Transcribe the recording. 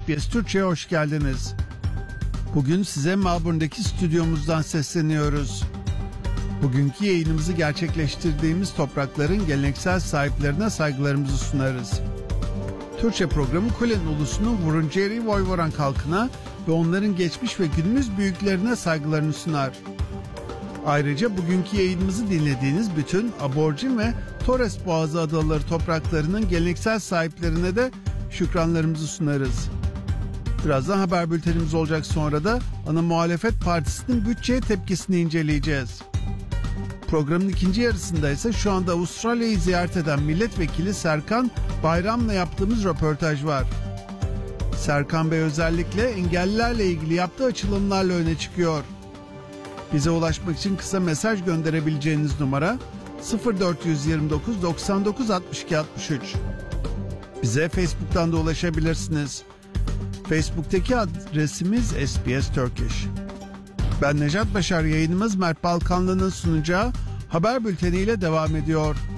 SBS Türkçe'ye hoş geldiniz. Bugün size Melbourne'deki stüdyomuzdan sesleniyoruz. Bugünkü yayınımızı gerçekleştirdiğimiz toprakların geleneksel sahiplerine saygılarımızı sunarız. Türkçe programı Kulin ulusunun Wurundjeri Woiwurrung halkına ve onların geçmiş ve günümüz büyüklerine saygılarını sunar. Ayrıca bugünkü yayınımızı dinlediğiniz bütün Aborjin ve Torres Boğazı adaları topraklarının geleneksel sahiplerine de şükranlarımızı sunarız. Birazdan haber bültenimiz olacak, sonra da ana muhalefet partisinin bütçeye tepkisini inceleyeceğiz. Programın ikinci yarısında ise şu anda Avustralya'yı ziyaret eden milletvekili Serkan Bayram'la yaptığımız röportaj var. Serkan Bey özellikle engellilerle ilgili yaptığı açılımlarla öne çıkıyor. Bize ulaşmak için kısa mesaj gönderebileceğiniz numara 0429 99 62 63. Bize Facebook'tan da ulaşabilirsiniz. Facebook'taki adresimiz SBS Turkish. Ben Nejat Başar, yayınımız Mert Balkanlı'nın sunacağı haber bülteniyle devam ediyor.